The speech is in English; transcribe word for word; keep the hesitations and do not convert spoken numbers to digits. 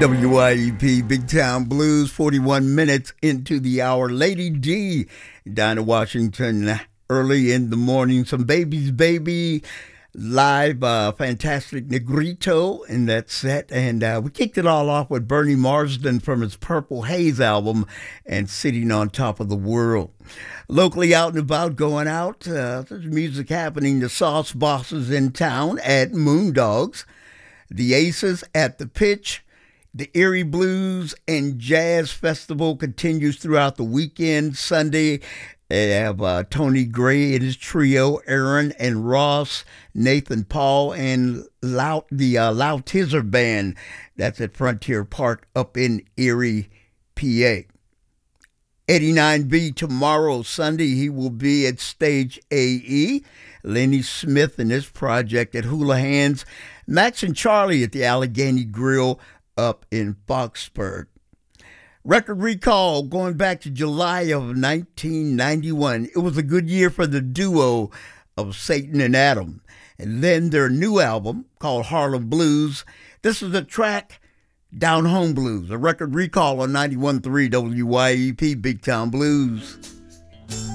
W I E P Big Town Blues, forty-one minutes into the hour. Lady D, Dinah Washington, early in the morning. Some Baby's Baby, live, uh, fantastic Negrito in that set. And uh, we kicked it all off with Bernie Marsden from his Purple Haze album and Sitting on Top of the World. Locally out and about, going out, uh, there's music happening. The Sauce Bosses in town at Moondogs. The Aces at the Pitch. The Erie Blues and Jazz Festival continues throughout the weekend. Sunday, they have uh, Tony Gray and his trio, Aaron and Ross, Nathan Paul, and Lout, the uh, Lautizer Band. That's at Frontier Park up in Erie, P A. eighty-nine B tomorrow, Sunday, he will be at Stage A E. Lenny Smith and his project at Hula Hands. Max and Charlie at the Allegheny Grill up in Foxburg. Record recall going back to July of nineteen ninety-one. It was a good year for the duo of Satan and Adam. And then their new album called Harlem Blues. This is a track, Down Home Blues, a record recall on ninety-one point three W Y E P Big Town Blues.